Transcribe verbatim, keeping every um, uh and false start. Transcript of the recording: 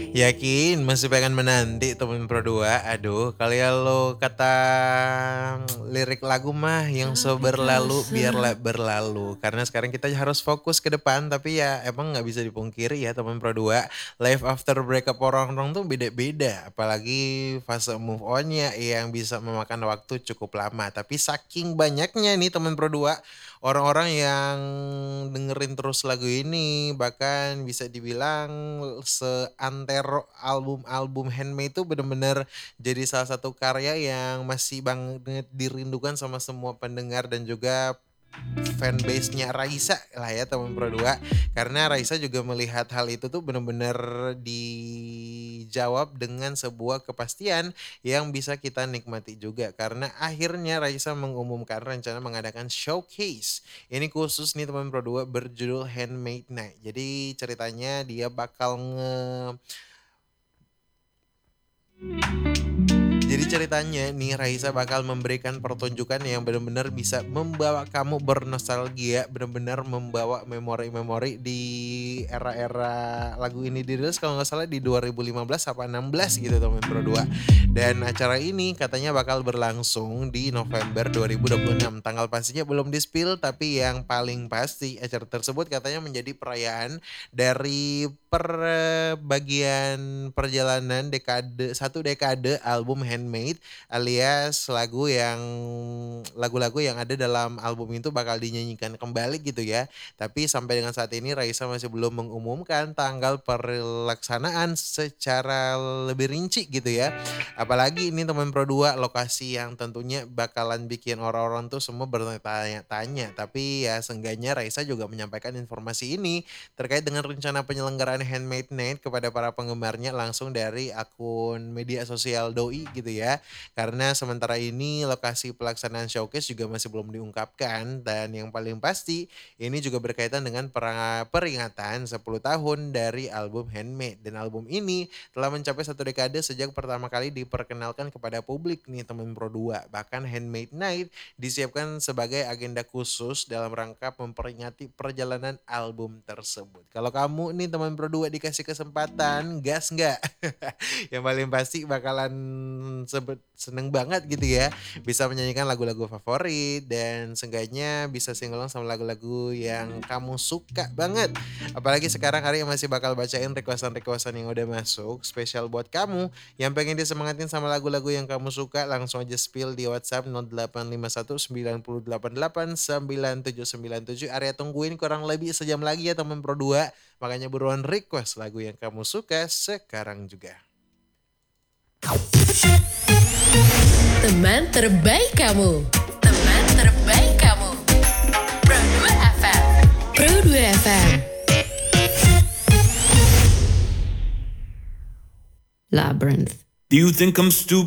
Yakin masih pengen menanti temen Pro dua? Aduh, kalau kata lirik lagu mah yang so Tapi berlalu rasa biarlah berlalu. Karena sekarang kita harus fokus ke depan, tapi ya emang nggak bisa dipungkiri ya temen Pro dua. Life after breakup orang-orang tuh beda-beda. Apalagi fase move on-nya yang bisa memakan waktu cukup lama. Tapi saking banyaknya nih temen Pro dua, orang-orang yang dengerin terus lagu ini, bahkan bisa dibilang seantero album-album Handmade itu bener-bener jadi salah satu karya yang masih banget dirindukan sama semua pendengar dan juga fanbase-nya Raisa lah ya teman Pro dua. Karena Raisa juga melihat hal itu tuh bener-bener dijawab dengan sebuah kepastian yang bisa kita nikmati juga. Karena akhirnya Raisa mengumumkan rencana mengadakan showcase. Ini khusus nih teman Pro dua berjudul Handmade Night. Jadi ceritanya dia bakal nge Jadi ceritanya nih Raisa bakal memberikan pertunjukan yang benar-benar bisa membawa kamu bernostalgia, benar-benar membawa memori-memori di era-era lagu ini dirilis kalau nggak salah di dua ribu lima belas apa enam belas gitu teman Pro dua. Dan acara ini katanya bakal berlangsung di November dua ribu dua puluh enam. Tanggal pastinya belum di-spill tapi yang paling pasti acara tersebut katanya menjadi perayaan dari perbagian perjalanan dekade satu dekade album Handmade alias lagu yang lagu-lagu yang ada dalam album itu bakal dinyanyikan kembali gitu ya. Tapi sampai dengan saat ini Raisa masih belum mengumumkan tanggal pelaksanaan secara lebih rinci gitu ya. Apalagi ini teman Pro dua lokasi yang tentunya bakalan bikin orang-orang tuh semua bertanya-tanya. Tapi ya seenggaknya Raisa juga menyampaikan informasi ini terkait dengan rencana penyelenggaraan Handmade Night kepada para penggemarnya langsung dari akun media sosial Doi gitu ya. Karena sementara ini lokasi pelaksanaan showcase juga masih belum diungkapkan dan yang paling pasti ini juga berkaitan dengan pera- peringatan sepuluh tahun dari album Handmade dan album ini telah mencapai satu dekade sejak pertama kali diperkenalkan kepada publik nih teman Pro dua. Bahkan Handmade Night disiapkan sebagai agenda khusus dalam rangka memperingati perjalanan album tersebut. Kalau kamu nih teman Pro dua dikasih kesempatan, gas nggak? Yang paling pasti bakalan sebet, seneng banget gitu ya. Bisa menyanyikan lagu-lagu favorit dan seenggaknya bisa singelong sama lagu-lagu yang kamu suka banget. Apalagi sekarang hari yang masih bakal bacain requestan-requestan yang udah masuk. Spesial buat kamu yang pengen disemangatin sama lagu-lagu yang kamu suka, langsung aja spill di WhatsApp nol delapan lima satu sembilan delapan delapan sembilan tujuh sembilan tujuh. Area tungguin kurang lebih sejam lagi ya teman Pro dua. Makanya buruan request lagu yang kamu suka sekarang juga. teman terbaik kamu. Teman terbaik kamu. Pro dua F M. Pro dua F M. Labyrinth. Do you think I'm stupid?